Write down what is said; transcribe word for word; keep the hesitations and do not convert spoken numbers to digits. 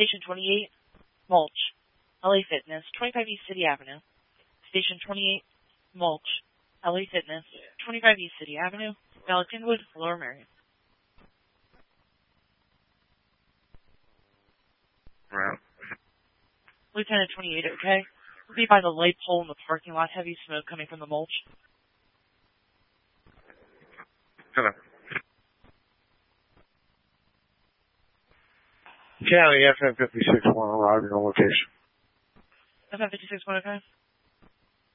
Station twenty-eight, Mulch, L A Fitness, twenty-five East City Avenue. Station twenty-eight, Mulch, L A Fitness, twenty-five East City Avenue, Valley Kingwood, Lower Merion. Right. Lieutenant twenty-eight, okay? We'll be by the light pole in the parking lot. Heavy smoke coming from the mulch. Hello. County F M fifty-six one arriving on location. F M fifty-six one, okay?